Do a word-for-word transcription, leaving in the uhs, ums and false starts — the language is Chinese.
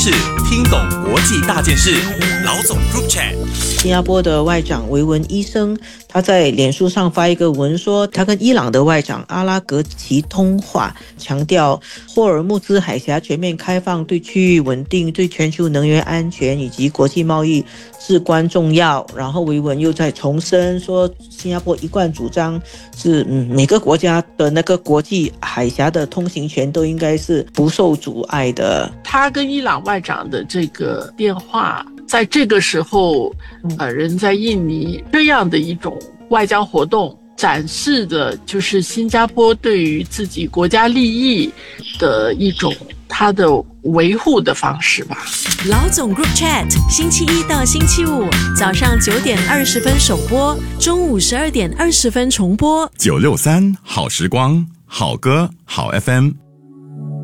是听懂国际大件事，老总 Group Chat。 新加坡的外长维文医生，他在脸书上发一个文说，他跟伊朗的外长阿拉格齐通话，强调霍尔木兹海峡全面开放对区域稳定、对全球能源安全以及国际贸易至关重要。然后维文又在重申说，新加坡一贯主张是嗯每个国家的那个国际海峡的通行权都应该是不受阻碍的。 他跟伊朗外长的这个电话，在这个时候，呃，人在印尼这样的一种外交活动，展示的就是新加坡对于自己国家利益的一种它的维护的方式吧。 老总 Group Chat， 星期一到星期五早上九点二十分首播，中午十二点二十分重播。 九六三好时光，好歌好 F M。